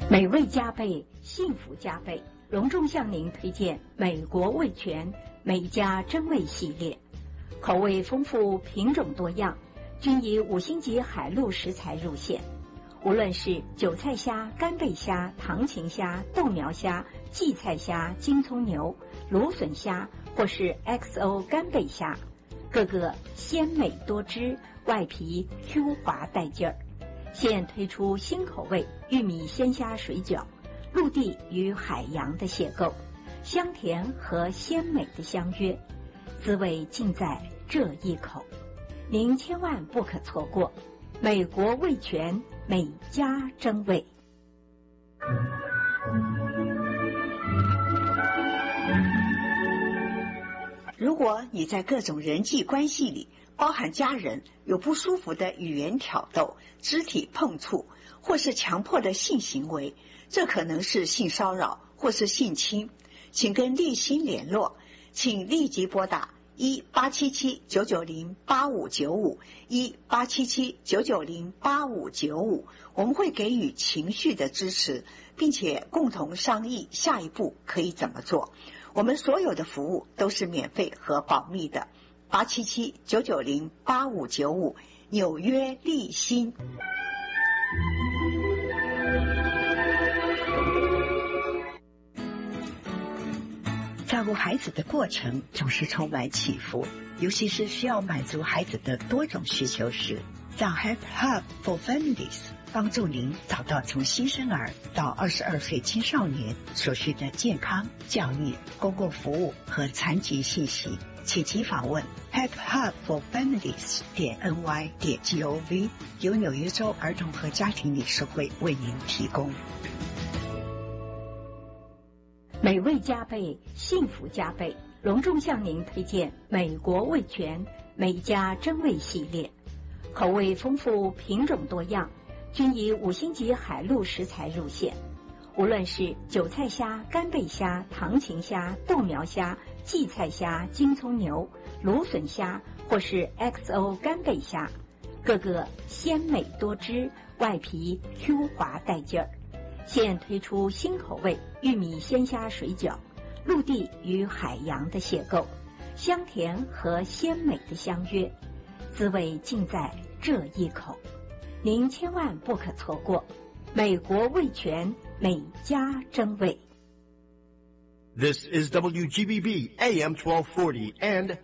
美味加倍，幸福加倍。隆重向您推荐美国味全美家珍味系列，口味丰富，品种多样，均以5星级海陆食材入馅。无论是韭菜虾、干贝虾、唐芹虾、豆苗虾、荠菜虾、金葱牛、芦笋虾，或是 XO 干贝虾，个个鲜美多汁，外皮 Q 滑带劲儿。现推出新口味玉米鲜虾水饺，陆地与海洋的邂逅，香甜和鲜美的相约，滋味尽在这一口，您千万不可错过。美国味全美家珍味。 如果你在各种人际关系里，包含家人，有不舒服的语言挑逗、肢体碰触，或是强迫的性行为，这可能是性骚扰或是性侵，请跟立新联络，请立即拨打1877-990-8595 1877-990-8595，我们会给予情绪的支持，并且共同商议下一步可以怎么做。我们所有的服务都是免费和保密的。877-990-8595，纽约立新。照顾孩子的过程总是充满起伏，尤其是需要满足孩子的多种需求时，让 Help Hub for Families 帮助您找到从新生儿到22岁青少年所需的健康、教育、公共服务和残疾信息，请即访问 helphubforfamilies.ny.gov， 由纽约州儿童和家庭理事会为您提供。 美味加倍，幸福加倍。隆重向您推荐美国味全美家珍味系列，口味丰富，品种多样，均以5星级海陆食材入馅。无论是韭菜虾、干贝虾、唐芹虾、豆苗虾、荠菜虾、金葱牛、芦笋虾，或是 XO 干贝虾，个个鲜美多汁，外皮 Q 滑带劲儿。现推出新口味玉米鲜虾水饺，陆地与海洋的邂逅，香甜和鲜美的相约，滋味尽在这一口，您千万不可错过。美国味全美家珍味。 This is WGBB AM 1240 and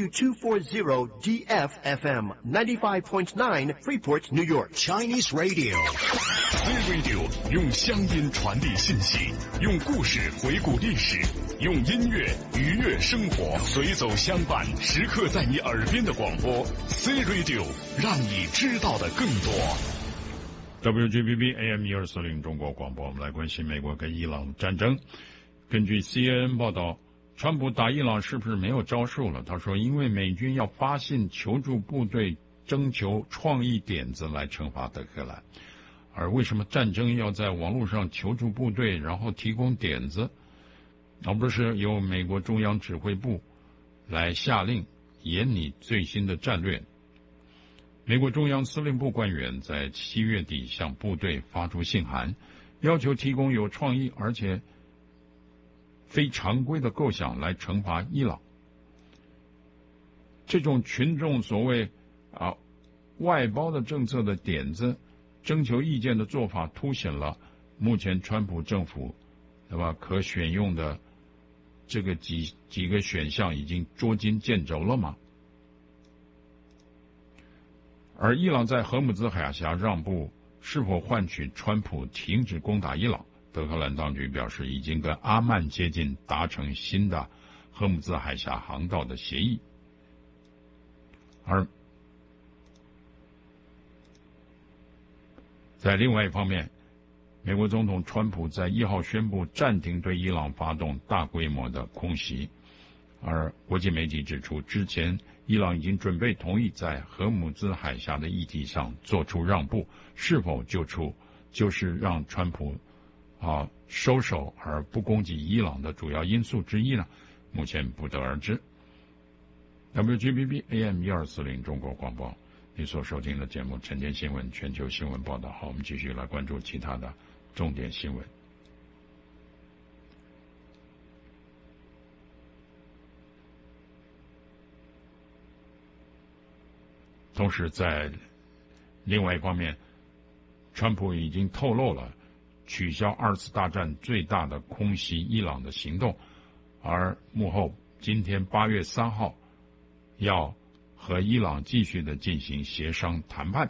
W240 DFFM 95.9 Freeport, New York. Chinese Radio. C-Radio 用乡音传递信息，用故事回顾历史，用音乐愉悦生活，随走相伴，时刻在你耳边的广播。C-Radio 让你知道的更多。 WGBB AM 1240中国广播，我们来关心美国跟伊朗战争。根据 CNN 报道，川普打伊朗是不是没有招数了？他说，因为美军要发信求助部队，征求创意点子来惩罚德黑兰。而为什么战争要在网络上求助部队，然后提供点子，而不是由美国中央指挥部来下令研拟最新的战略？美国中央司令部官员在7月底向部队发出信函，要求提供有创意而且非常规的构想来惩罚伊朗。这种群众所谓外包的政策的点子，征求意见的做法，凸显了目前川普政府对吧可选用的这个几个选项已经捉襟见肘了吗？而伊朗在荷姆兹海峡让步是否换取川普停止攻打伊朗？德黑兰当局表示，已经跟阿曼接近达成新的荷姆兹海峡航道的协议。而在另外一方面，美国总统川普在1号宣布暂停对伊朗发动大规模的空袭，而国际媒体指出，之前伊朗已经准备同意在荷姆兹海峡的议题上做出让步，是否就是让川普收手而不攻击伊朗的主要因素之一呢？目前不得而知。WGBB AM 1240中国广播，你所收听的节目晨间新闻全球新闻报道。好，我们继续来关注其他的重点新闻。同时在另外一方面，川普已经透露了取消二次大战最大的空袭伊朗的行动，而幕后今天8月3号要和伊朗继续的进行协商谈判。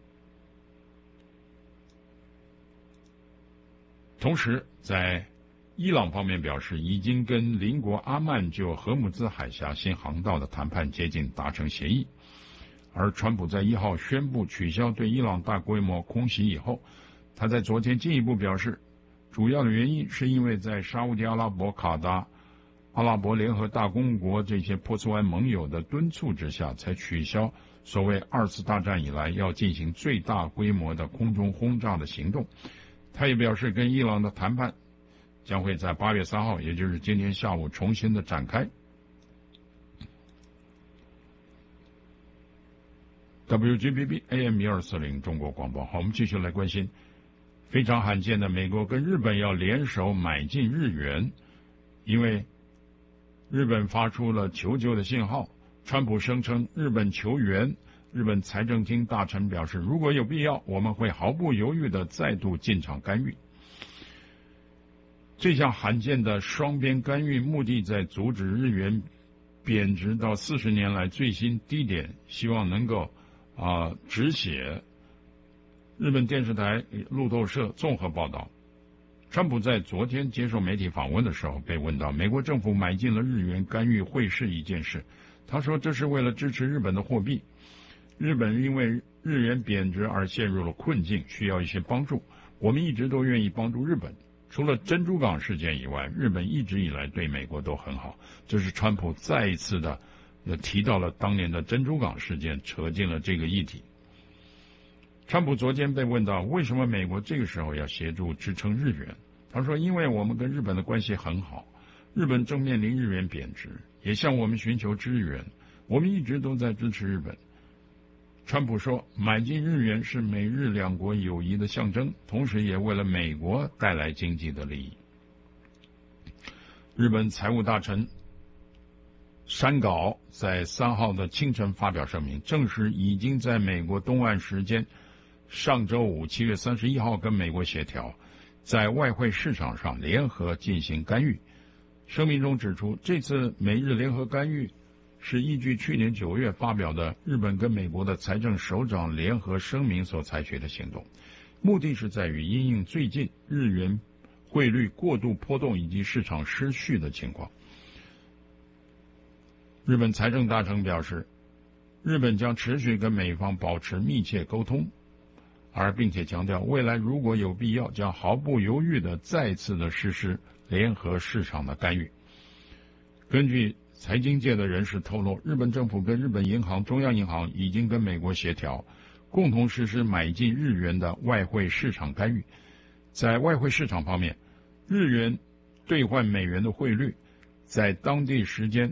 同时在伊朗方面表示，已经跟邻国阿曼就荷姆兹海峡新航道的谈判接近达成协议。而川普在1号宣布取消对伊朗大规模空袭以后，他在昨天进一步表示，主要的原因是因为在沙烏地阿拉伯、卡达、阿拉伯联合大公国这些波斯湾盟友的敦促之下，才取消所谓2次大战以来要进行最大规模的空中轰炸的行动。他也表示，跟伊朗的谈判将会在8月3号，也就是今天下午重新的展开。WGBB AM 1240中国广播。好，我们继续来关心非常罕见的美国跟日本要联手买进日元，因为日本发出了求救的信号。川普声称日本求援，日本财政厅大臣表示，如果有必要，我们会毫不犹豫地再度进场干预。这项罕见的双边干预目的在阻止日元贬值到40年来最新低点，希望能够止血。日本电视台路透社综合报道，川普在昨天接受媒体访问的时候被问到美国政府买进了日元干预汇市一件事，他说这是为了支持日本的货币，日本因为日元贬值而陷入了困境，需要一些帮助，我们一直都愿意帮助日本。除了珍珠港事件以外，日本一直以来对美国都很好，这是川普再一次的提到了当年的珍珠港事件，扯进了这个议题。川普昨天被问到为什么美国这个时候要协助支撑日元，他说因为我们跟日本的关系很好，日本正面临日元贬值，也向我们寻求支援，我们一直都在支持日本。川普说，买进日元是美日两国友谊的象征，同时也为了美国带来经济的利益。日本财务大臣山稿在3号的清晨发表声明，证实已经在美国东岸时间上周五7月31号跟美国协调，在外汇市场上联合进行干预。声明中指出，这次美日联合干预是依据去年9月发表的日本跟美国的财政首长联合声明所采取的行动，目的是在于因应最近日元汇率过度波动以及市场失序的情况。日本财政大臣表示，日本将持续跟美方保持密切沟通，并且强调未来如果有必要，将毫不犹豫地再次的实施联合市场的干预。根据财经界的人士透露，日本政府跟日本银行、中央银行已经跟美国协调，共同实施买进日元的外汇市场干预。在外汇市场方面，日元兑换美元的汇率在当地时间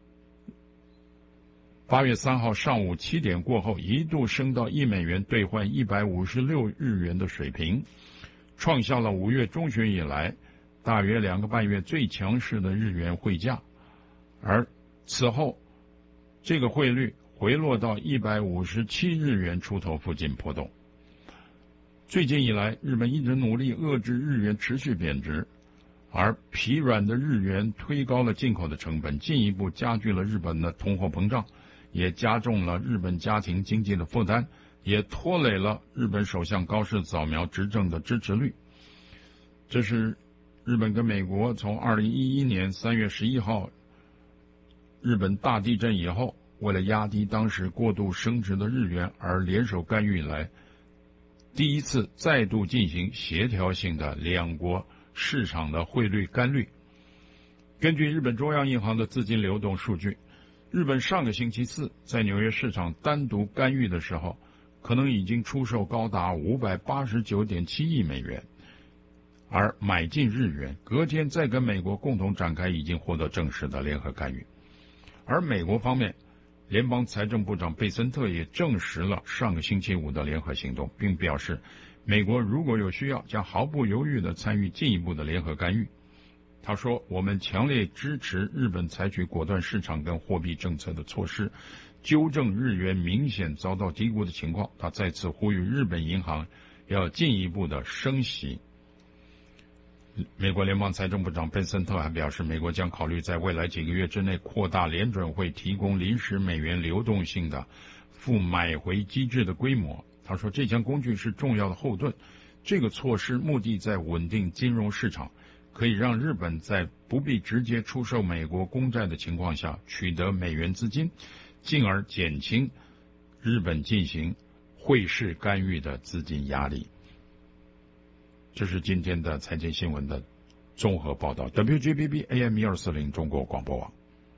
8月3号上午7点过后一度升到1美元兑换156日元的水平，创下了5月中旬以来大约2个半月最强势的日元汇价。而此后这个汇率回落到157日元出头附近波动。最近以来，日本一直努力遏制日元持续贬值，而疲软的日元推高了进口的成本，进一步加剧了日本的通货膨胀，也加重了日本家庭经济的负担，也拖累了日本首相高市早苗执政的支持率。这是日本跟美国从2011年3月11号日本大地震以后，为了压低当时过度升值的日元而联手干预以来，第一次再度进行协调性的两国市场的汇率干预。根据日本中央银行的资金流动数据，日本上个星期四在纽约市场单独干预的时候，可能已经出售高达589.7亿美元，而买进日元，隔天再跟美国共同展开已经获得证实的联合干预。而美国方面，联邦财政部长贝森特也证实了上个星期五的联合行动，并表示美国如果有需要，将毫不犹豫地参与进一步的联合干预。他说，我们强烈支持日本采取果断市场跟货币政策的措施，纠正日元明显遭到低估的情况。他再次呼吁日本银行要进一步的升息。美国联邦财政部长贝森特还表示，美国将考虑在未来几个月之内扩大联准会提供临时美元流动性的负买回机制的规模。他说，这项工具是重要的后盾，这个措施目的在稳定金融市场，可以让日本在不必直接出售美国公债的情况下取得美元资金，进而减轻日本进行汇市干预的资金压力。这是今天的财经新闻的综合报道。 WGBB AM1240 中国广播网。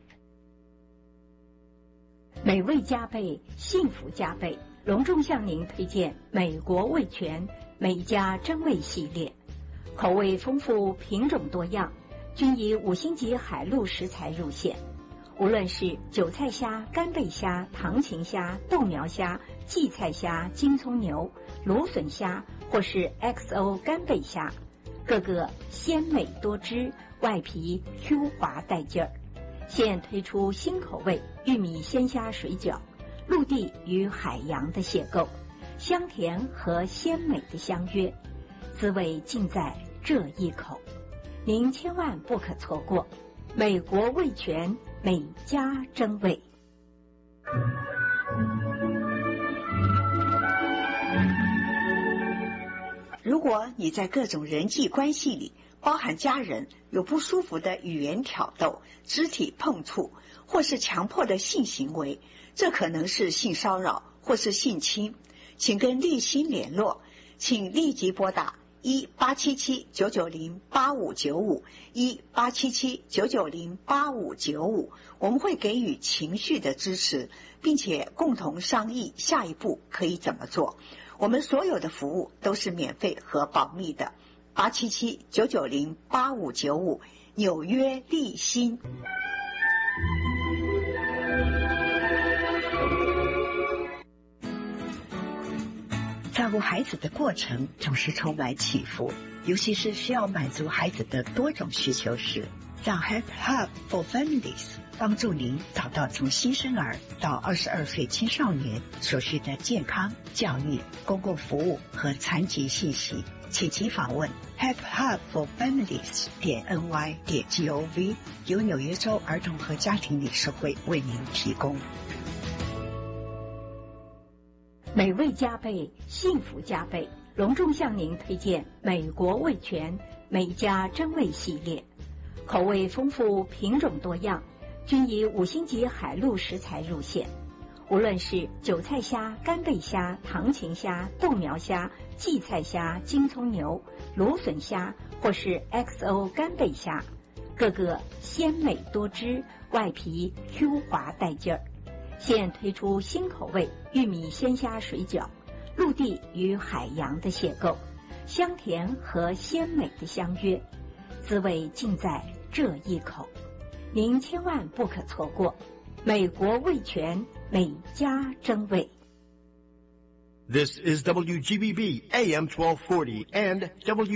美味加倍，幸福加倍，隆重向您推荐美国味全美家珍味系列，口味丰富，品种多样，均以5星级海陆食材入馅。无论是韭菜虾、干贝虾、唐芹虾、豆苗虾、荠菜虾、金葱牛、芦笋虾，或是 XO 干贝虾，个个鲜美多汁，外皮 Q 滑带劲儿。现推出新口味玉米鲜虾水饺，陆地与海洋的邂逅，香甜和鲜美的相约，滋味尽在这一口，您千万不可错过。美国味全美家珍味。 如果你在各种人际关系里，包含家人，有不舒服的语言挑逗、肢体碰触，或是强迫的性行为，这可能是性骚扰或是性侵，请跟立新联络，请立即拨打1-877-990-8595 1-877-990-8595，我们会给予情绪的支持，并且共同商议下一步可以怎么做。我们所有的服务都是免费和保密的。877-990-8595，纽约立新。照顾孩子的过程总是充满起伏，尤其是需要满足孩子的多种需求时，让 Help Hub for Families 帮助您找到从新生儿到22岁青少年所需的健康、教育、公共服务和残疾信息，请即访问 helphubforfamilies.ny.gov， 由纽约州儿童和家庭理事会为您提供。 美味加倍，幸福加倍，隆重向您推荐美国味全美家珍味系列，口味丰富，品种多样，均以5星级海陆食材入馅。无论是韭菜虾、干贝虾、唐芹虾、豆苗虾、荠菜虾、金葱牛、芦笋虾，或是 XO 干贝虾，个个鲜美多汁，外皮 Q 滑带劲儿。现推出新口味玉米鲜虾水饺，陆地与海洋的邂逅，香甜和鲜美的相约，滋味尽在这一口，您千万不可错过。美国味全美家珍味。 This is WGBB AM 1240 and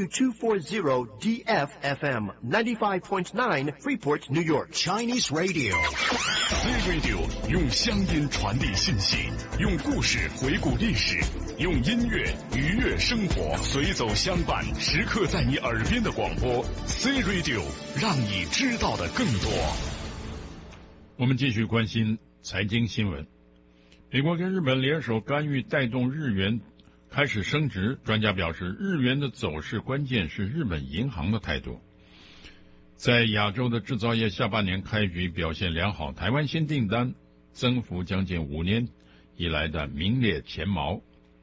W240 DFFM 95.9 Freeport, New York. Chinese Radio. C Radio 用乡音传递信息，用故事回顾历史，用音乐愉悦生活，随走相伴，时刻在你耳边的广播。C Radio 让你知道的更多。 我们继续关心财经新闻。美国跟日本联手干预，带动日元开始升值。专家表示，日元的走势关键是日本银行的态度。在亚洲的制造业下半年开局表现良好，台湾新订单增幅将近5年以来的名列前茅。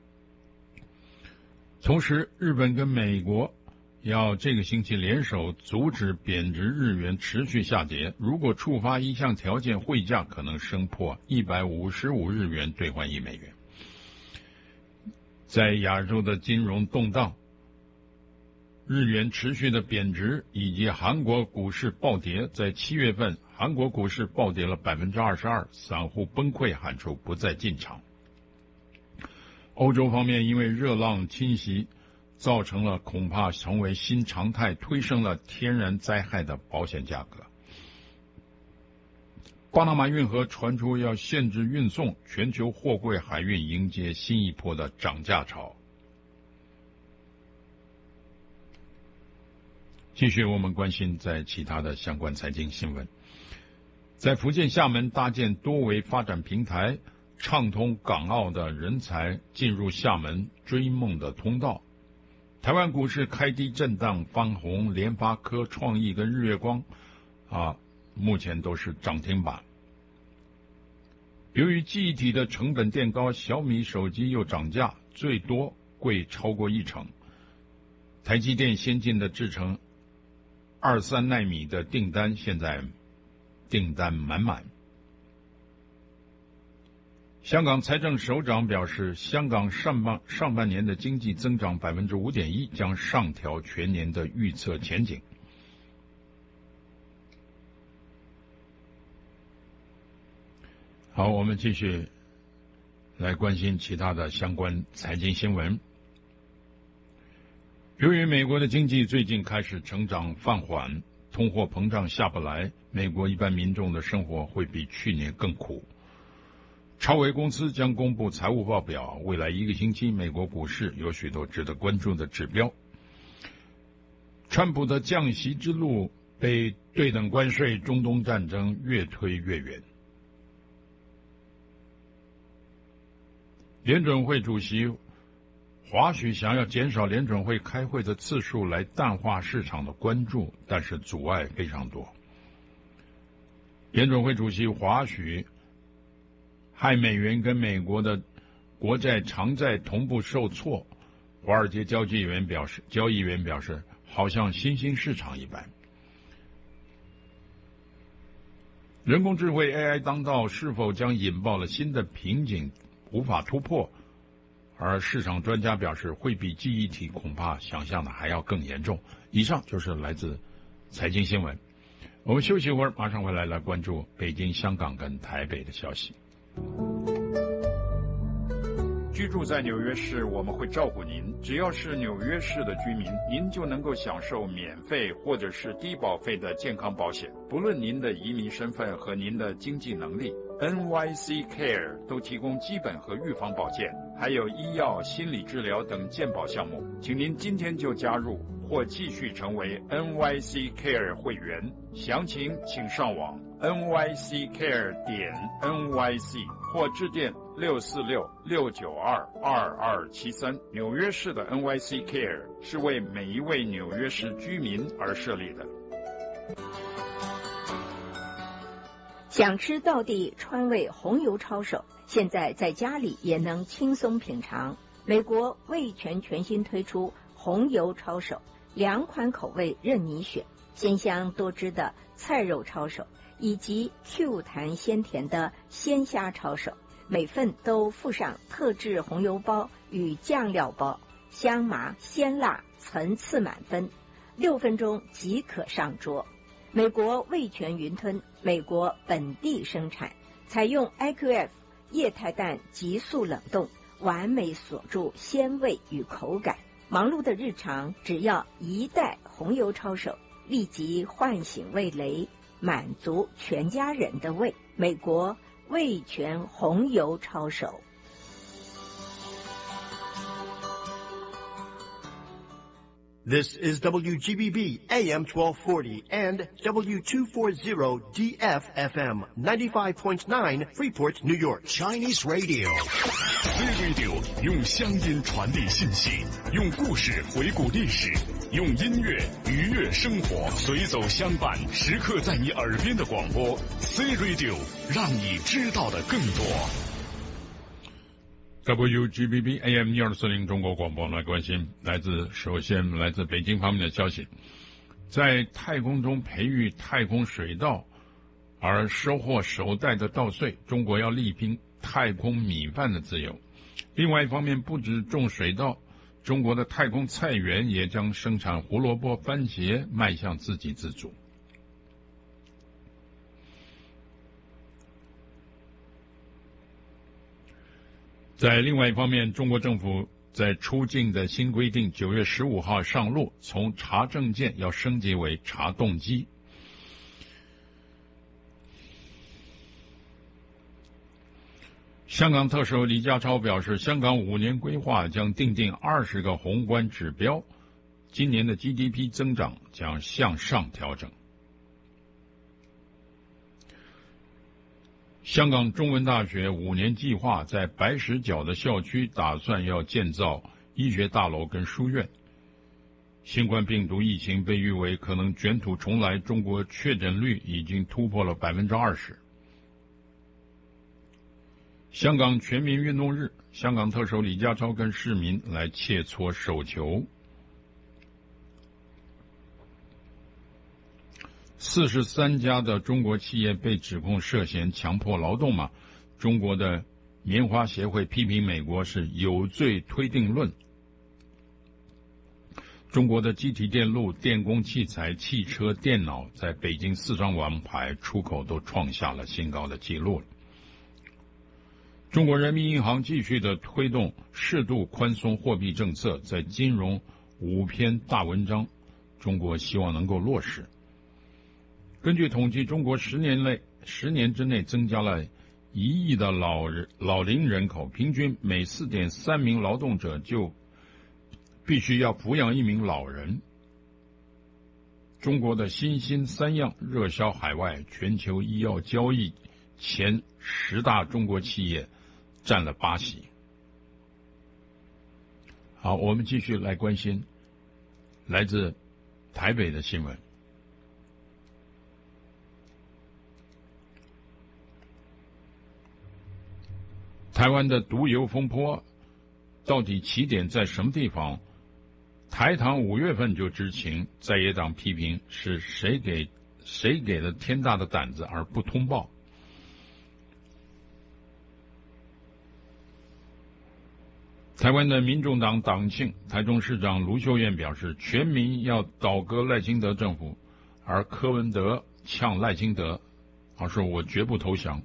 同时，日本跟美国要这个星期联手阻止贬值日元持续下跌，如果触发一项条件，汇价可能升破155日元兑换1美元。在亚洲的金融动荡、日元持续的贬值以及韩国股市暴跌，在7月份韩国股市暴跌了 22%， 散户崩溃，喊出不再进场。欧洲方面因为热浪侵袭， 造成了恐怕成为新常态，推升了天然灾害的保险价格。巴拿马运河传出要限制运送，全球货柜海运迎接新一波的涨价潮。继续我们关心在其他的相关财经新闻。在福建厦门搭建多维发展平台，畅通港澳的人才进入厦门追梦的通道。台湾股市开低震荡翻红，联发科、创意跟日月光目前都是涨停板。由于记忆体的成本垫高，小米手机又涨价，最多贵超过1成。台积电先进的制程23奈米的订单现在订单满满。香港财政首长表示，香港上半年的经济增长 5.1%， 将上调全年的预测前景。好，我们继续来关心其他的相关财经新闻。由于美国的经济最近开始成长放缓，通货膨胀下不来，美国一般民众的生活会比去年更苦。超微公司将公布财务报表，未来1个星期美国股市有许多值得关注的指标。川普的降息之路被对等关税、中东战争越推越远。联准会主席华许想要减少联准会开会的次数来淡化市场的关注，但是阻碍非常多。联准会主席华许害美元跟美国的国债长债同步受挫，华尔街交易员表示好像新兴市场一般。人工智慧 AI 当道是否将引爆了新的瓶颈，无法突破？而市场专家表示，会比记忆体恐怕想象的还要更严重。以上就是来自财经新闻。我们休息一会儿，马上回来关注北京、香港跟台北的消息。居住在纽约市，我们会照顾您。只要是纽约市的居民，您就能够享受免费或者是低保费的健康保险，不论您的移民身份和您的经济能力。NYC Care 都提供基本和预防保健，还有医药、心理治疗等健保项目。请您今天就加入或继续成为 NYC Care 会员，详情请上网 nyccare.nyc 或致电646-692-2273。纽约市的 NYC Care 是为每一位纽约市居民而设立的。 想吃道地川味红油抄手，现在在家里也能轻松品尝。美国味全全新推出红油抄手，2款口味任你选，鲜香多汁的菜肉抄手，以及 Q 弹鲜甜的鲜虾抄手，每份都附上特制红油包与酱料包，香麻鲜辣，层次满分，6分钟即可上桌。美国味全云吞，美国本地生产，采用 IQF 液态氮急速冷冻，完美锁住鲜味与口感。忙碌的日常，只要1袋红油抄手，立即唤醒味蕾，满足全家人的胃。美国味全红油抄手。 This is WGBB AM 1240 and W240DF FM 95.9 Freeport, New York. Chinese Radio. C-Radio 用乡音传递信息，用故事回顾历史，用音乐愉悦生活，随走相伴，时刻在你耳边的广播 C-Radio 让你知道的更多。 WGBB AM 1240中国广播来关心首先来自北京方面的消息，在太空中培育太空水稻而收获首代的稻穗，中国要力拼太空米饭的自由。另外一方面，不止种水稻，中国的太空菜园也将生产胡萝卜、番茄，迈向自给自足。在另外一方面，中国政府在出境的新规定9月15号上路，从查证件要升级为查动机。香港特首李家超表示，香港5年规划将订定20个宏观指标，今年的 GDP 增长将向上调整。香港中文大学5年计划在白石角的校区打算要建造医学大楼跟书院。新冠病毒疫情被誉为可能卷土重来，中国确诊率已经突破了 20%。香港全民运动日，香港特首李家超跟市民来切磋手球。43家的中国企业被指控涉嫌强迫劳动嘛？中国的棉花协会批评美国是有罪推定论。中国的机体电路、电工器材、汽车、电脑在北京4张王牌出口都创下了新高的纪录了。中国人民银行继续的推动适度宽松货币政策，在金融5篇大文章，中国希望能够落实。根据统计，中国10年之内增加了1亿的老龄人口，平均每 4.3 名劳动者就必须要抚养1名老人。中国的新兴3样热销海外，全球医药交易前10大中国企业占了8席。好，我们继续来关心来自台北的新闻。台湾的毒油风波到底起点在什么地方？台糖5月份就知情，在野党批评是谁给了天大的胆子而不通报。台湾的民众党党庆，台中市长卢秀燕表示，全民要倒戈赖清德政府，而柯文哲呛赖清德，说我绝不投降。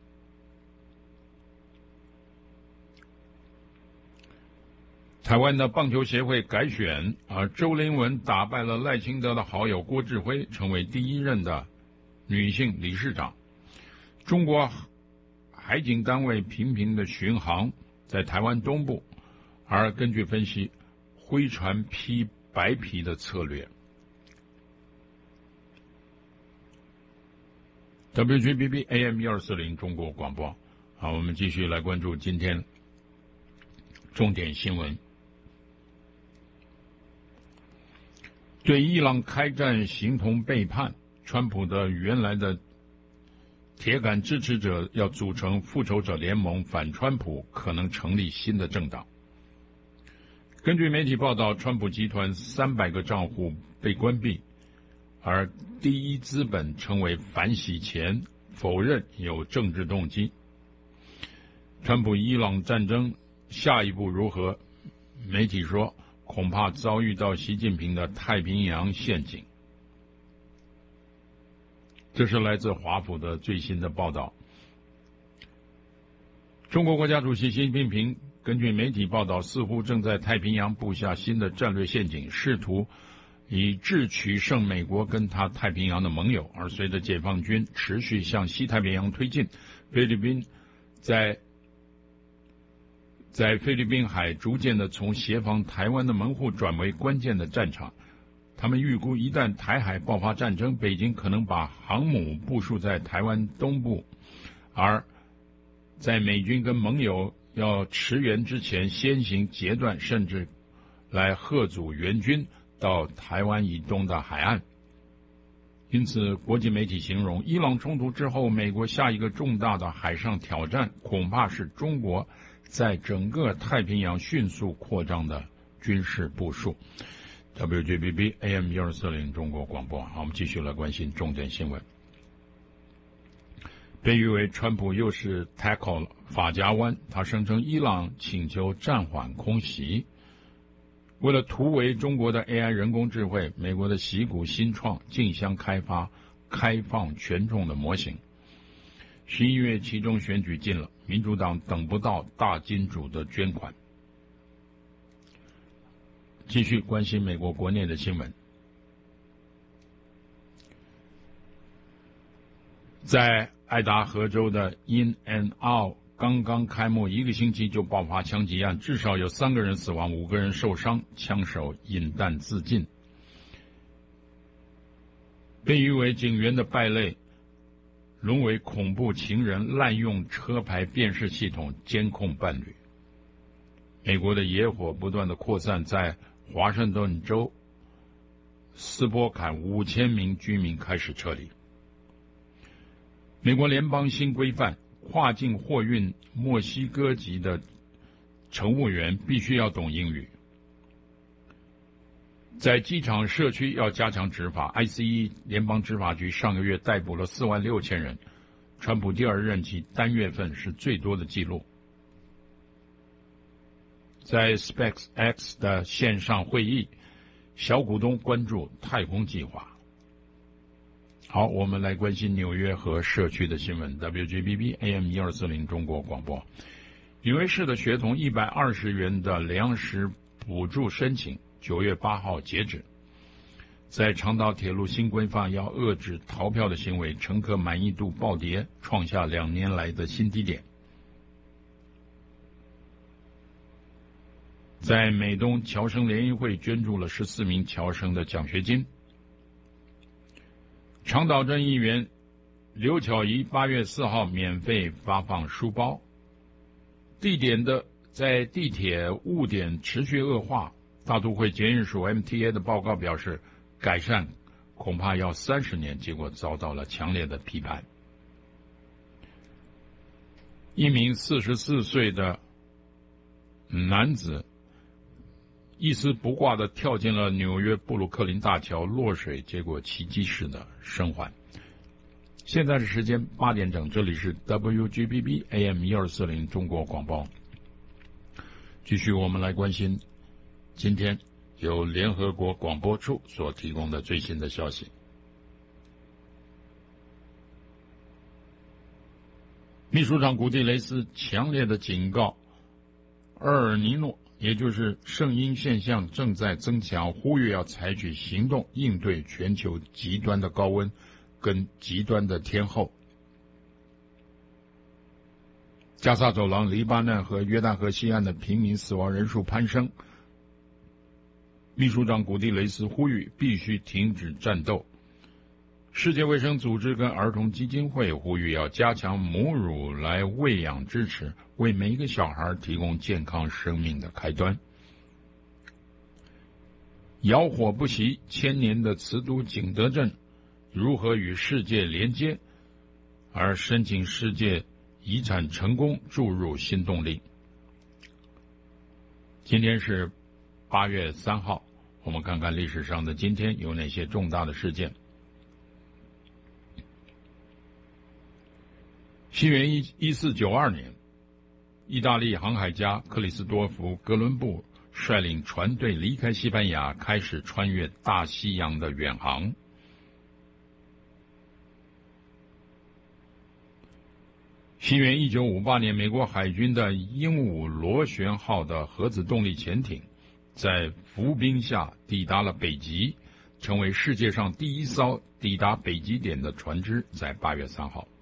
台湾的棒球协会改选，周凌文打败了赖清德的好友郭志辉，成为第1任的女性理事长。中国海警单位频频的巡航在台湾东部，而根据分析，灰船披白皮的策略。WGBB AM 1240中国广播。好，我们继续来关注今天重点新闻。对伊朗开战形同背叛，川普的原来的铁杆支持者要组成复仇者联盟反川普，可能成立新的政党。根据媒体报道，川普集团300个账户被关闭，而第一资本称为反洗钱，否认有政治动机。川普伊朗战争下一步如何？媒体说恐怕遭遇到习近平的太平洋陷阱。这是来自华府的最新的报道。中国国家主席习近平根据媒体报道，似乎正在太平洋布下新的战略陷阱，试图以智取胜美国跟他太平洋的盟友。而随着解放军持续向西太平洋推进，菲律宾在菲律宾海逐渐的从协防台湾的门户转为关键的战场。他们预估一旦台海爆发战争，北京可能把航母部署在台湾东部，而在美军跟盟友要驰援之前先行截断，甚至来吓阻援军到台湾以东的海岸。因此国际媒体形容，伊朗冲突之后，美国下一个重大的海上挑战恐怕是中国在整个太平洋迅速扩张的军事部署。WGBB AM 1240中国广播。好，我们继续来关心重点新闻。被誉为川普又是 tackle 法夹湾，他声称伊朗请求暂缓空袭。为了突围中国的 AI 人工智慧，美国的矽谷新创竞相开发开放权重的模型。11月期中选举近了，民主党等不到大金主的捐款。 继续关心美国国内的新闻。在爱达荷州的 In-N-Out 刚刚开幕1个星期就爆发枪击案，至少有3个人死亡，5个人受伤，枪手引弹自尽。被誉为警员的败类，沦为恐怖情人，滥用车牌辨识系统监控伴侣。美国的野火不断的扩散，在华盛顿州斯波坎5000名居民开始撤离。美国联邦新规范，跨境货运墨西哥籍的乘务员必须要懂英语。在机场社区要加强执法 ，ICE 联邦执法局上个月逮捕了46000人，川普第2任期单月份是最多的记录。在 SpaceX 的线上会议，小股东关注太空计划。好，我们来关心纽约和社区的新闻。WGBB AM1240 中国广播。纽约市的学童120元的粮食补助申请9月8号截止。在长岛铁路新规范要遏制逃票的行为，乘客满意度暴跌，创下2年来的新低点。在美东侨生联谊会捐助了14名侨生的奖学金。长岛镇议员刘巧仪8月4号免费发放书包。在地铁误点持续恶化，大都会捷运署 MTA 的报告表示，改善恐怕要30年，结果遭到了强烈的批判。一名44岁的男子一丝不挂地跳进了纽约布鲁克林大桥落水，结果奇迹式的生还。现在的时间8点整，这里是 WGBB AM1240 中国广播。继续我们来关心今天由联合国广播处所提供的最新的消息。秘书长古蒂雷斯强烈的警告，厄尔尼诺也就是圣婴现象正在增强，呼吁要采取行动应对全球极端的高温跟极端的天候。加萨走廊、黎巴嫩和约旦河西岸的平民死亡人数攀升。秘书长古蒂雷斯呼吁必须停止战斗。世界卫生组织跟儿童基金会呼吁要加强母乳来喂养支持，为每一个小孩提供健康生命的开端。窑火不熄，1000年的瓷都景德镇如何与世界连接，而申请世界遗产成功注入新动力。今天是8月3号，我们看看历史上的今天有哪些重大的事件。西元1492年，意大利航海家克里斯多夫·哥伦布率领船队离开西班牙，开始穿越大西洋的远航。西元1958年，美国海军的鹦鹉螺旋号的核子动力潜艇在浮冰下抵达了北极，成为世界上第一艘抵达北极点的船只，在8月3号。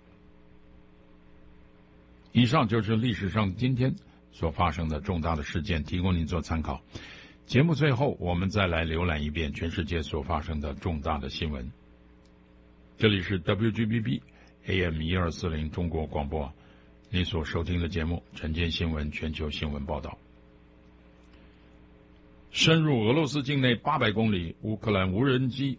以上就是历史上今天所发生的重大的事件，提供您做参考。节目最后，我们再来浏览一遍全世界所发生的重大的新闻。这里是 WGBB AM1240 中国广播，您所收听的节目晨间新闻全球新闻报道。深入俄罗斯境内800公里，乌克兰无人机